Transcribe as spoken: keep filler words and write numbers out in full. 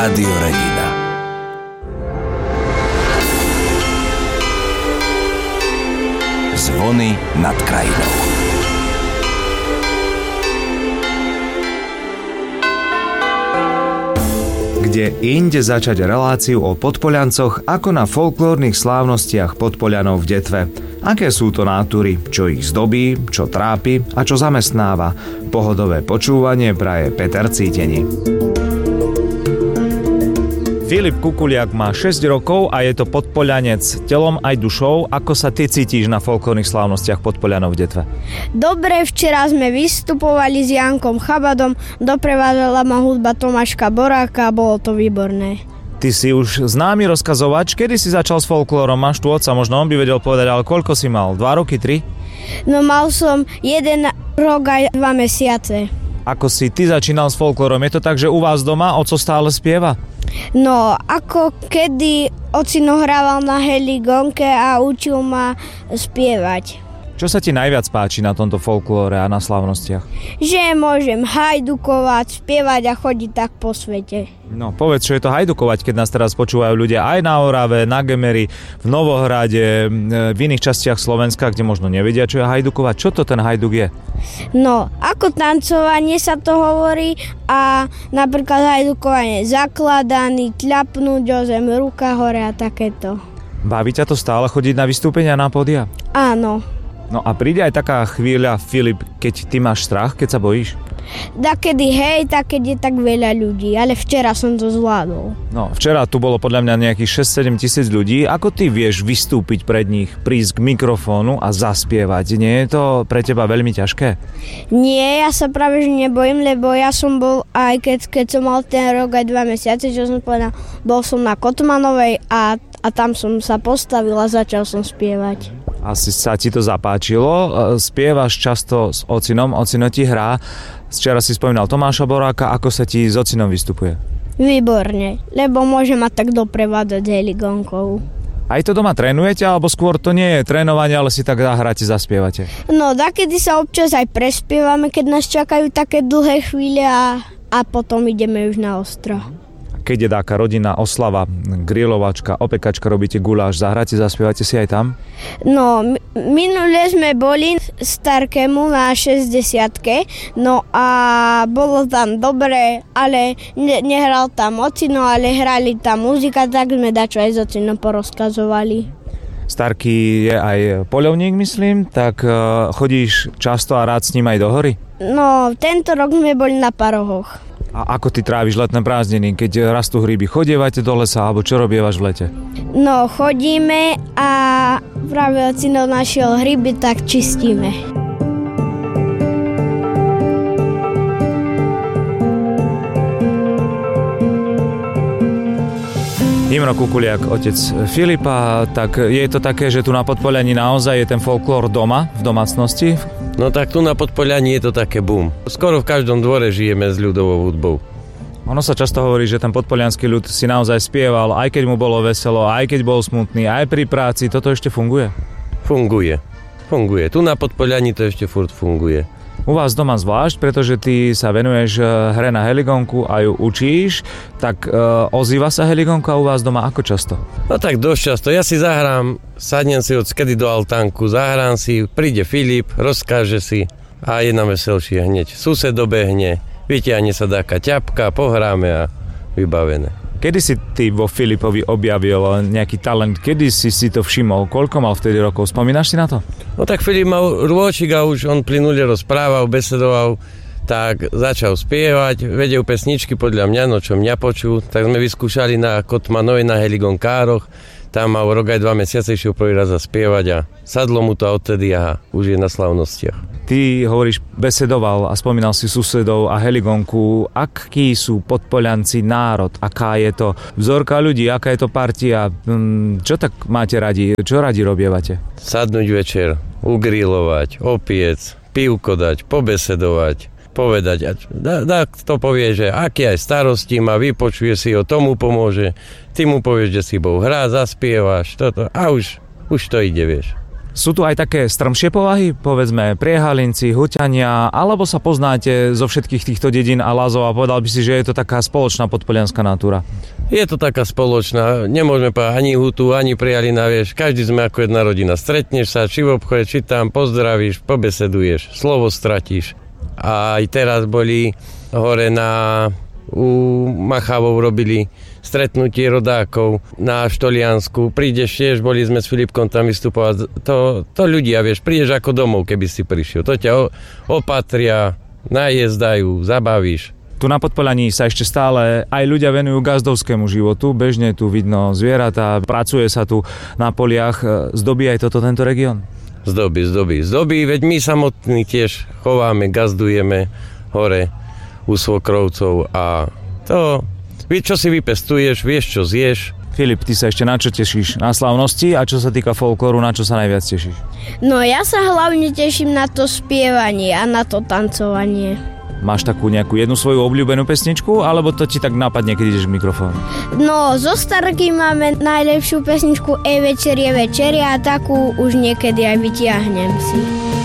Rádio Regina. Zvony nad krajinou. Kde inde začať reláciu o Podpoľancoch ako na folklórnych slávnostiach Podpoľanov v Detve. Aké sú to nátury, čo ich zdobí, čo trápi a čo zamestnáva. Pohodové počúvanie praje Peter Cíteni. Filip Kukuliak má šesť rokov a je to Podpoľanec telom aj dušou. Ako sa ty cítiš na folklórnych slávnostiach Podpoľanov v Detve? Dobre, včera sme vystupovali s Jankom Chabadom, doprevádzala ma hudba Tomáška Boráka a bolo to výborné. Ty si už známy rozkazovač, kedy si začal s folklórom? Máš tu otca, možno on by vedel povedať, ale koľko si mal? Dva roky, tri? No mal som jeden rok aj dva mesiace. Ako si ty začínal s folklórom? Je to tak, že u vás doma oco stále spieva? No, ako kedy ocino hrával na heligonke a učil ma spievať. Čo sa ti najviac páči na tomto folklóre a na slávnostiach? Že môžem hajdukovať, spievať a chodiť tak po svete. No, povedz, čo je to hajdukovať, keď nás teraz počúvajú ľudia aj na Orave, na Gemeri, v Novohrade, v iných častiach Slovenska, kde možno nevedia, čo je hajdukovať. Čo to ten hajduk je? No, ako tancovanie sa to hovorí a napríklad hajdukovanie zakladaný, tľapnúť o zem, ruka hore a takéto. Baví ťa to stále chodiť na vystúpenia na pódia? Áno. No a príde aj taká chvíľa, Filip, keď ty máš strach, keď sa bojíš? Dakedy hej, tak keď je tak veľa ľudí, ale včera som to zvládol. No, včera tu bolo podľa mňa nejakých šesť sedem tisíc ľudí. Ako ty vieš vystúpiť pred nich, prísť k mikrofónu a zaspievať? Nie je to pre teba veľmi ťažké? Nie, ja sa práve že nebojím, lebo ja som bol aj keď, keď som mal ten rok aj dva mesiace, čo som povedal, bol som na Kotmanovej a, a tam som sa postavil a začal som spievať. Asi sa ti to zapáčilo. Spievaš často s ocinom, ocino ti hrá. Včera si spomínal Tomáša Boráka, ako sa ti s ocinom vystupuje? Výborne, lebo môže ma tak doprevádzať heligonkou. Aj to doma trénujete, alebo skôr to nie je trénovanie, ale si tak zahráte, zaspievate? No, dakedy sa občas aj prespievame, keď nás čakajú také dlhé chvíle a, a potom ideme už na ostro. Keď je taká rodinná oslava, grilovačka, opekačka, robíte guláš, zahráte, zaspievate si aj tam? No, minule sme boli Starkému na šesťdesiatke, no a bolo tam dobre, ale ne, nehral tam ocino, ale hrali tam muzika, tak sme dačo aj z ocino porozkazovali. Starký je aj poľovník, myslím, tak uh, chodíš často a rád s ním aj do hory? No, tento rok sme boli na Parohoch. A ako ty tráviš letné prázdniny, keď rastú hríby? Chodievate do lesa, alebo čo robievaš v lete? No, chodíme a práve ocino našiel hryby, tak čistíme. Imro Kukuliak, otec Filipa, tak je to také, že tu na Podpoľaní naozaj je ten folklór doma, v domácnosti? No tak tu na Podpoľaní je to také boom. Skoro v každom dvore žijeme s ľudovou hudbou. Ono sa často hovorí, že ten podpoľanský ľud si naozaj spieval, aj keď mu bolo veselo, aj keď bol smutný, aj pri práci. Toto ešte funguje? Funguje. Funguje. Tu na Podpoľaní to ešte furt funguje. U vás doma zvlášť, pretože ty sa venuješ hre na heligonku a ju učíš, tak e, ozýva sa heligonka u vás doma ako často? No tak dosť často. Ja si zahrám, sadnem si odskedy do altánku, zahrám si, príde Filip, rozkáže si a je na veselšie hneď. Sused dobehne, vytiahne sa taká ťapka, pohráme a vybavené. Kedy si ty vo Filipovi objavil nejaký talent? Kedy si si to všimol? Koľko mal vtedy rokov? Spomínaš si na to? No tak Filip mal rôčik a už on plynule rozprával, besedoval, tak začal spievať, vedel pesničky podľa mňa, no čo mňa počul. Tak sme vyskúšali na Kotmanovej, na heligonkároch. Tam mal rok aj dva mesiace, išiel prvý raz zaspievať a sadlo mu to odtedy a už je na slávnostiach. Ty hovoríš, besedoval a spomínal si susedov a heligonku. Akí sú Podpoľanci národ? Aká je to vzorka ľudí? Aká je to partia? Čo tak máte radi? Čo radi robievate? Sadnúť večer, ugrilovať, opiec, pivko dať, pobesedovať, povedať. Tak to povie, že aký aj starosti má, vypočuje si ho, tomu pomôže. Ty mu povieš, že si bol hrá, zaspievaš, toto a už, už to ide, vieš. Sú tu aj také strmšie povahy, povedzme Priehalinci, Huťania, alebo sa poznáte zo všetkých týchto dedín a lázov a povedal by si, že je to taká spoločná podpolianská natúra? Je to taká spoločná, nemôžeme povedať ani Hutu, ani Priehalina, vieš, každý sme ako jedna rodina. Stretneš sa, či v obchode, či tam, pozdravíš, pobeseduješ, slovo stratíš. A aj teraz boli hore na u Machavov robili stretnutie rodákov na Štoliansku. Prídeš tiež, boli sme s Filipkom tam vystupovať. To, to ľudia, vieš, prídeš ako domov, keby si prišiel. To ťa opatria, najezdajú, zabavíš. Tu na Podpolaní sa ešte stále aj ľudia venujú gazdovskému životu. Bežne tu vidno zvieratá, pracuje sa tu na poliach. Zdobí aj toto tento región? Zdobí, zdobí, zdobí, veď my samotní tiež chováme, gazdujeme hore u svokrovcov a to, čo si vypestuješ, vieš, čo zješ. Filip, ty sa ešte na čo tešíš? Na slávnosti a čo sa týka folklóru, na čo sa najviac tešíš? No ja sa hlavne teším na to spievanie a na to tancovanie. Máš takú nejakú jednu svoju obľúbenú pesničku, alebo to ti tak nápadne, keď ideš k mikrofónu? No, zo Starky máme najlepšiu pesničku E večerie večeria a takú už niekedy aj vytiahnem si.